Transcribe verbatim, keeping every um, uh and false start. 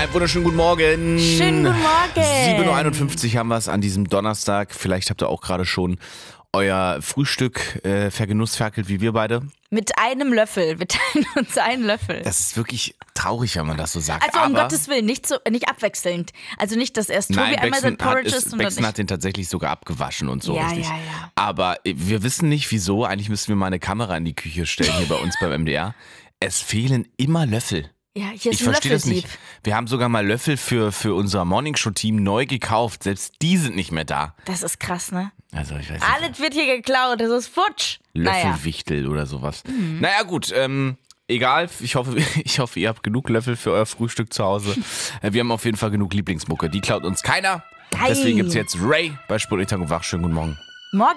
Einen wunderschönen guten Morgen. Schönen guten Morgen. sieben Uhr einundfünfzig haben wir es an diesem Donnerstag. Vielleicht habt ihr auch gerade schon euer Frühstück äh, vergenussferkelt wie wir beide. Mit einem Löffel. Wir teilen uns einen Löffel. Das ist wirklich traurig, wenn man das so sagt. Also um Aber Gottes Willen, nicht, so, nicht abwechselnd. Also nicht, dass erst Tobi nein, einmal sein Beckson, hat, Porridge ist, ist und Beckson dann hat den tatsächlich sogar abgewaschen und so Ja, richtig. ja, ja. Aber wir wissen nicht wieso. Eigentlich müssten wir mal eine Kamera in die Küche stellen hier bei uns beim M D R. Es fehlen immer Löffel. Ja, hier ist Ich ein verstehe das Löffeldieb. nicht. Wir haben sogar mal Löffel für, für unser Morningshow-Team neu gekauft. Selbst die sind nicht mehr da. Das ist krass, ne? Also ich weiß nicht. Alles wird hier geklaut, das ist futsch. Naja. Löffelwichtel oder sowas. Mhm. Naja gut, ähm, egal. Ich hoffe, ich hoffe, ihr habt genug Löffel für euer Frühstück zu Hause. Äh, Wir haben auf jeden Fall genug Lieblingsmucke. Die klaut uns keiner. Nein. Deswegen gibt's jetzt Ray bei Spur Tango Wach. Schönen guten Morgen. Morgen.